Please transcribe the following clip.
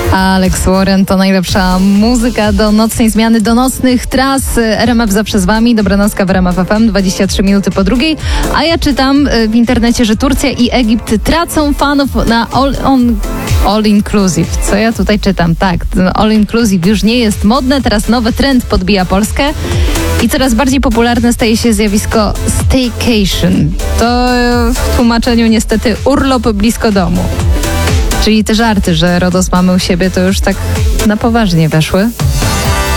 Alex Warren to najlepsza muzyka do nocnej zmiany, do nocnych tras. RMF zawsze z wami, dobranocka w RMF FM, 23 minuty po drugiej. A ja czytam w internecie, że Turcja i Egipt tracą fanów na all inclusive. Co ja tutaj czytam? Tak, all inclusive już nie jest modne, teraz nowy trend podbija Polskę i coraz bardziej popularne staje się zjawisko staycation. To w tłumaczeniu niestety urlop blisko domu. Czyli te żarty, że RODOS mamy u siebie, to już tak na poważnie weszły.